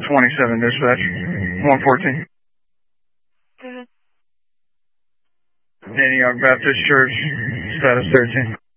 27, dispatch. 114. Antioch Baptist Church, status 13.